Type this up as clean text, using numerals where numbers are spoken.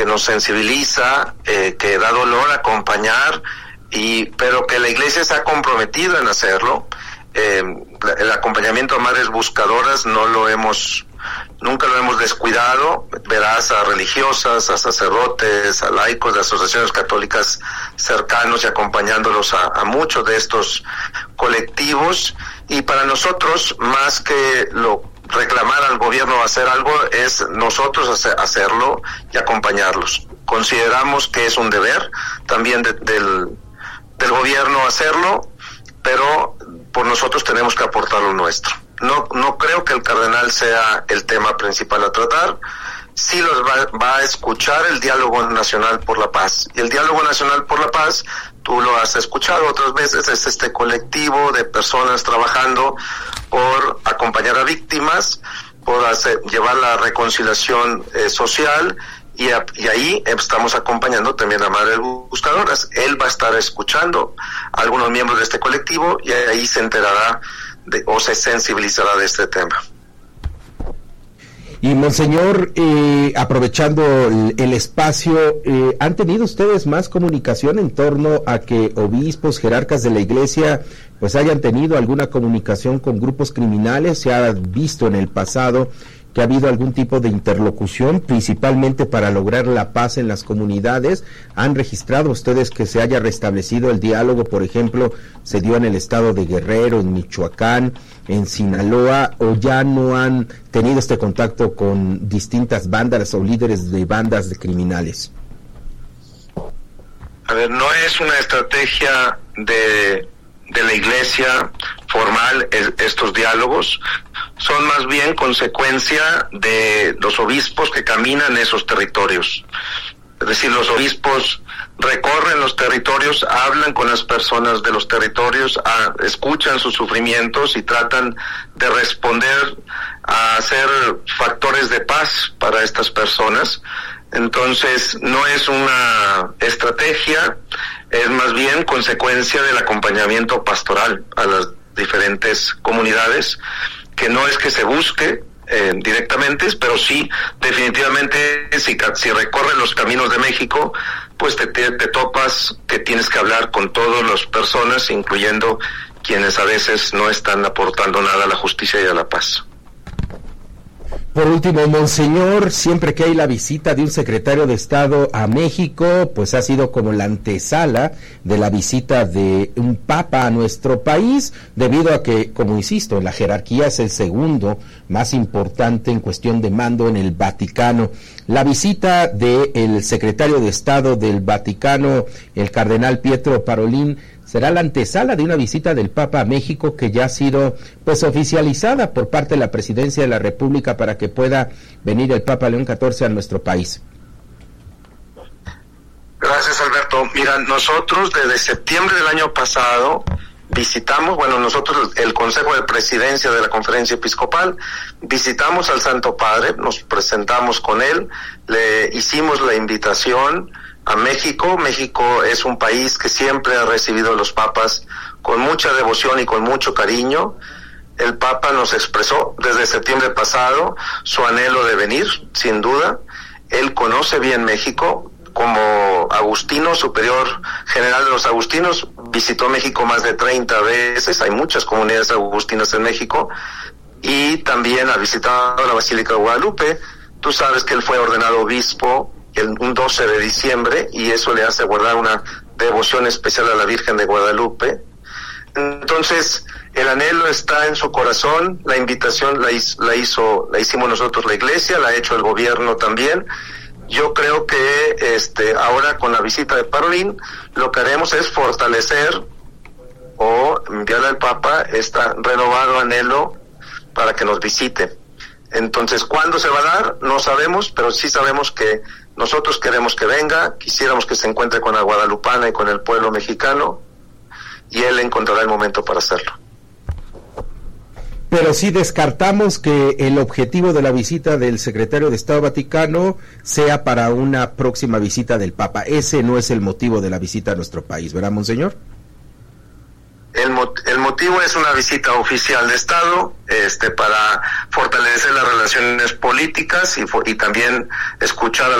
que nos sensibiliza, que da dolor acompañar, pero que la Iglesia se ha comprometido en hacerlo. El acompañamiento a madres buscadoras nunca lo hemos descuidado. Verás a religiosas, a sacerdotes, a laicos de asociaciones católicas cercanos y acompañándolos a muchos de estos colectivos. Y para nosotros, más que reclamar al gobierno hacer algo, es nosotros hacerlo y acompañarlos. Consideramos que es un deber también del gobierno hacerlo, pero por nosotros tenemos que aportar lo nuestro. No creo que el cardenal sea el tema principal a tratar. Sí los va a escuchar el Diálogo Nacional por la Paz. Y el Diálogo Nacional por la Paz, tú lo has escuchado otras veces, es este colectivo de personas trabajando por acompañar a víctimas, por llevar la reconciliación social, y ahí estamos acompañando también a madres buscadoras. Él va a estar escuchando a algunos miembros de este colectivo y ahí se enterará o se sensibilizará de este tema. Y Monseñor, aprovechando el espacio, ¿han tenido ustedes más comunicación en torno a que obispos, jerarcas de la Iglesia, pues hayan tenido alguna comunicación con grupos criminales? ¿Se ha visto en el pasado que ha habido algún tipo de interlocución, principalmente para lograr la paz en las comunidades? ¿Han registrado ustedes que se haya restablecido el diálogo? Por ejemplo, se dio en el estado de Guerrero, en Michoacán, en Sinaloa, ¿o ya no han tenido este contacto con distintas bandas o líderes de bandas de criminales? A ver, no es una estrategia de la Iglesia formal estos diálogos, son más bien consecuencia de los obispos que caminan esos territorios. Es decir, los obispos recorren los territorios, hablan con las personas de los territorios, escuchan sus sufrimientos y tratan de responder a ser factores de paz para estas personas. Entonces, no es una estrategia, es más bien consecuencia del acompañamiento pastoral a las diferentes comunidades, que no es que se busque directamente, pero sí, definitivamente, si recorres los caminos de México, pues te topas que tienes que hablar con todas las personas, incluyendo quienes a veces no están aportando nada a la justicia y a la paz. Por último, Monseñor, siempre que hay la visita de un secretario de Estado a México, pues ha sido como la antesala de la visita de un papa a nuestro país, debido a que, como insisto, en la jerarquía es el segundo más importante en cuestión de mando en el Vaticano. La visita del secretario de Estado del Vaticano, el cardenal Pietro Parolin, será la antesala de una visita del Papa a México que ya ha sido pues oficializada por parte de la Presidencia de la República para que pueda venir el Papa León XIV a nuestro país. Gracias, Alberto. Mira, nosotros desde septiembre del año pasado visitamos, nosotros el Consejo de Presidencia de la Conferencia Episcopal, visitamos al Santo Padre, nos presentamos con él, le hicimos la invitación a México. México es un país que siempre ha recibido a los papas con mucha devoción y con mucho cariño. El Papa nos expresó desde septiembre pasado su anhelo de venir, sin duda. Él conoce bien México. Como agustino, superior general de los agustinos, visitó México más de 30 veces. Hay muchas comunidades agustinas en México. Y también ha visitado la Basílica de Guadalupe. Tú sabes que él fue ordenado obispo un 12 de diciembre, y eso le hace guardar una devoción especial a la Virgen de Guadalupe. Entonces, el anhelo está en su corazón, la invitación la hicimos nosotros, la Iglesia, la ha hecho el gobierno también. Yo creo que ahora con la visita de Parolin, lo que haremos es fortalecer o enviarle al Papa este renovado anhelo para que nos visite. Entonces, ¿cuándo se va a dar? No sabemos, pero sí sabemos que nosotros queremos que venga, quisiéramos que se encuentre con la guadalupana y con el pueblo mexicano, y él encontrará el momento para hacerlo. Pero sí descartamos que el objetivo de la visita del secretario de Estado Vaticano sea para una próxima visita del Papa. Ese no es el motivo de la visita a nuestro país, ¿verdad, Monseñor? El motivo es una visita oficial de Estado, para fortalecer las relaciones políticas y también escuchar a